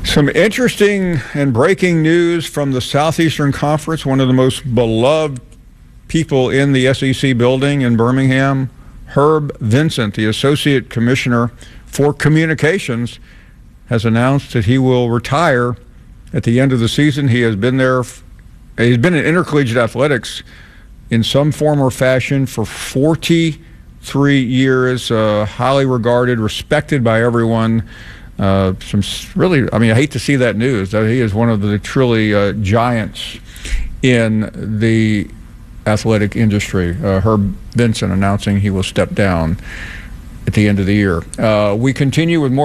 Some interesting and breaking news from the Southeastern Conference. One of the most beloved people in the SEC building in Birmingham, Herb Vincent, the Associate Commissioner for Communications, has announced that he will retire at the end of the season. He has been there. He's been in intercollegiate athletics in some form or fashion for 43 years, highly regarded, respected by everyone. I hate to see that news, that he is one of the truly giants in the athletic industry. Herb Vincent announcing he will step down at the end of the year. We continue with more.